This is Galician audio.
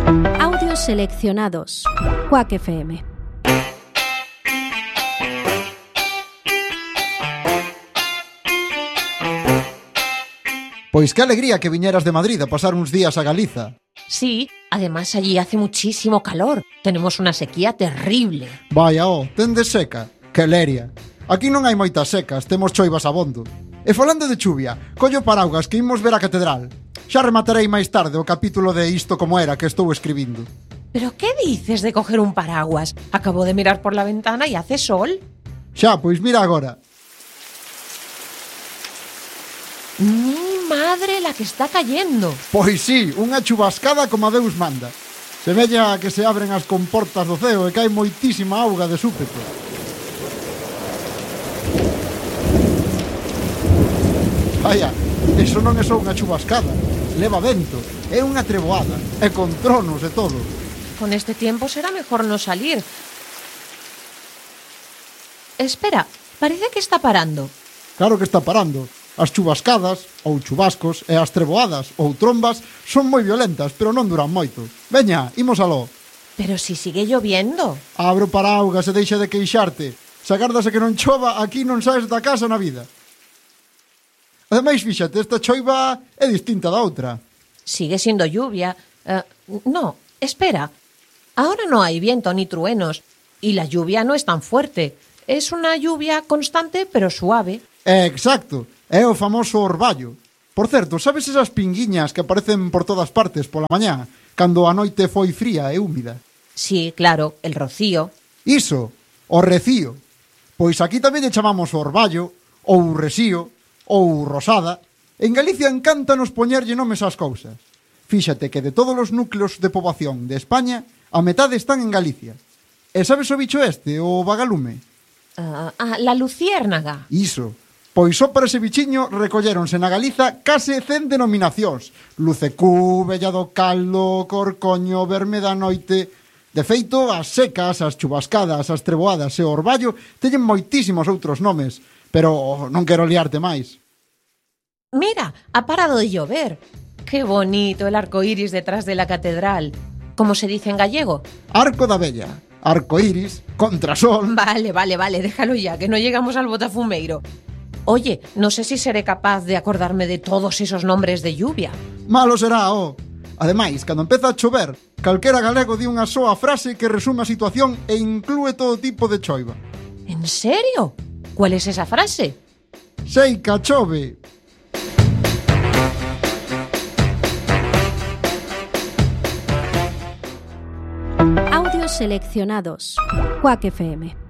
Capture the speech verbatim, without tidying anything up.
Audios seleccionados. Quack F M. Pois que alegría que viñeras de Madrid a pasar uns días a Galiza. Sí, además allí hace muchísimo calor. Tenemos una sequía terrible. Vaya, oh, tendes seca. Que leria. Aquí non hai moitas secas, temos choivas abondo. E falando de chuvia, collo paraugas que imos ver a catedral. Xa rematarei máis tarde o capítulo de Isto como era que estou escribindo. ¿Pero qué dices de coger un paraguas? Acabo de mirar por la ventana y hace sol. Xa, pois mira agora. ¡Mi madre, la que está cayendo! Pois sí, unha chubascada como a Deus manda. Semella que se abren as comportas do ceo e cae moitísima auga de súpeto. Vaya, iso non é só unha chubascada. Leva vento, é unha treboada, e con tronos e todo. Con este tiempo será mejor no salir. Espera, parece que está parando. Claro que está parando. As chubascadas, ou chubascos, e as treboadas, ou trombas, son moi violentas, pero non duran moito. Veña, imos aló. Pero si sigue lloviendo. Abro paraugas e deixa de queixarte. Se agardas a que non chova, aquí non saes da casa na vida. Ademais, fíxate, esta choiva é distinta da outra. Sigue siendo lluvia. Uh, no, espera. Ahora no hay viento ni truenos. Y la lluvia no es tan fuerte. Es una lluvia constante, pero suave. Exacto. É o famoso orballo. Por certo, sabes esas pinguiñas que aparecen por todas partes pola mañá, cando a noite foi fría e húmida? Sí, claro, el rocío. Iso, o recío. Pois aquí tamén lle chamamos orballo, ou resío, ou rosada. En Galicia encántanos poñerlle nomes ás cousas. Fíxate que de todos os núcleos de poboación de España, a metade están en Galicia. E sabes o bicho este, o vagalume? Uh, ah, la luciérnaga. Iso. Pois só para ese bichiño recolléronse na Galiza case cen denominacións. Lucecú, Bella do Caldo, Corcoño, Verme da Noite. De feito, as secas, as chubascadas, as treboadas e o orballo teñen moitísimos outros nomes, pero non quero liarte máis. Mira, ha parado de llover. Qué bonito el arco iris detrás de la catedral. ¿Cómo se dice en gallego? Arco da Bella, arco iris, contrasol. Vale, vale, vale, déjalo ya, que no llegamos al botafumeiro. Oye, no sé si seré capaz de acordarme de todos esos nombres de lluvia. Malo será, oh. Ademais, cando empeza a chover, calquera galego di unha soa frase que resume a situación e inclúe todo tipo de choiva. ¿En serio? ¿Cuál es esa frase? Seica chove. Audios seleccionados. Quack F M.